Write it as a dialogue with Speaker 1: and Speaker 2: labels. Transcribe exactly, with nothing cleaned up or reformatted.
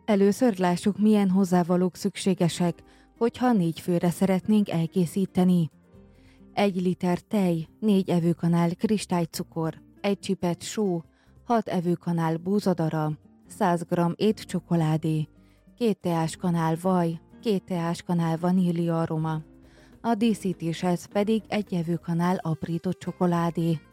Speaker 1: Először lássuk, milyen hozzávalók szükségesek, hogyha négy főre szeretnénk elkészíteni. Egy liter tej, négy evőkanál kristálycukor, egy csipet só, hat evőkanál búzadara, száz gramm étcsokoládé, két teáskanál vaj, két teáskanál vanília aroma. A díszítéshez pedig egy evőkanál aprított csokoládé.